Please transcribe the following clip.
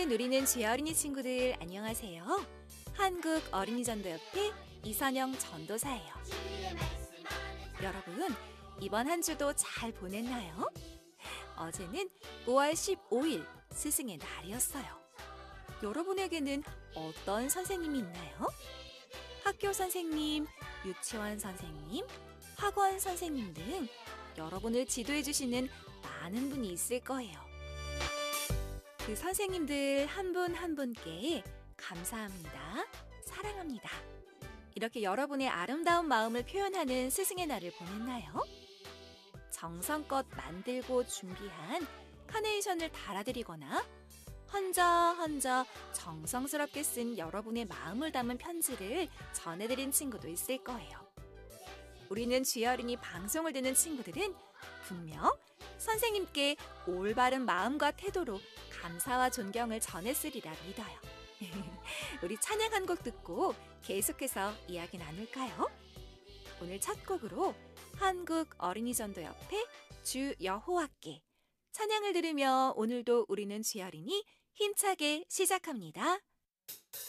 행복을 누리는 주의 어린이 친구들 안녕하세요. 한국 어린이전도협회 이선영 전도사예요. 여러분, 이번 한 주도 잘 보냈나요? 어제는 5월 15일 스승의 날이었어요. 여러분에게는 어떤 선생님이 있나요? 학교 선생님, 유치원 선생님, 학원 선생님 등 여러분을 지도해 주시는 많은 분이 있을 거예요. 그 선생님들 한 분 한 분께 감사합니다, 사랑합니다. 이렇게 여러분의 아름다운 마음을 표현하는 스승의 날을 보냈나요? 정성껏 만들고 준비한 카네이션을 달아드리거나 헌저 정성스럽게 쓴 여러분의 마음을 담은 편지를 전해드린 친구도 있을 거예요. 우리는 주의 어린이 방송을 듣는 친구들은 분명 선생님께 올바른 마음과 태도로 감사와 존경을 전했으리라 믿어요. 우리 찬양 한 곡 듣고 계속해서 이야기 나눌까요? 오늘 첫 곡으로 한국 어린이전도협회 주 여호와께 찬양을 들으며 오늘도 우리는 주의 어린이 힘차게 시작합니다.